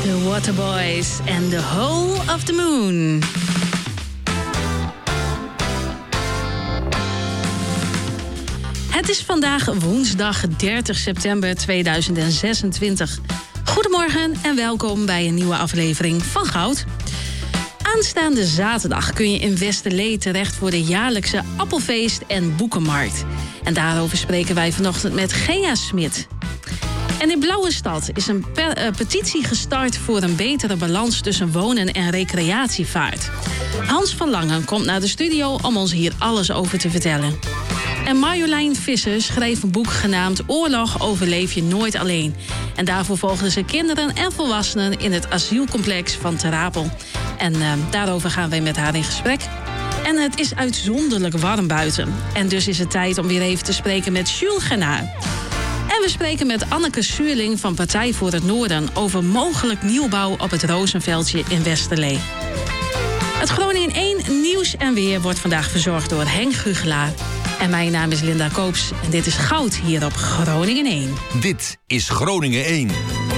The Waterboys and The Hole of the Moon. Het is vandaag woensdag 30 september 2026. Goedemorgen en welkom bij een nieuwe aflevering van Goud. Aanstaande zaterdag kun je in Westerlee terecht voor de jaarlijkse Appelfeest en Boekenmarkt. En daarover spreken wij vanochtend met Gea Smit. En in Blauwestad is een petitie gestart voor een betere balans tussen wonen en recreatievaart. Hans van Langen komt naar de studio om ons hier alles over te vertellen. En Marjolein Visser schreef een boek genaamd Oorlog overleef je nooit alleen. En daarvoor volgden ze kinderen en volwassenen in het asielcomplex van Ter Apel. En daarover gaan wij met haar in gesprek. En het is uitzonderlijk warm buiten. En dus is het tijd om weer even te spreken met Jules Genaar. En we spreken met Anneke Suurling van Partij voor het Noorden over mogelijk nieuwbouw op het Rozenveldje in Westerlee. Het Groningen 1 nieuws en weer wordt vandaag verzorgd door Henk Gugelaar. En mijn naam is Linda Koops en dit is Goud hier op Groningen 1. Dit is Groningen 1.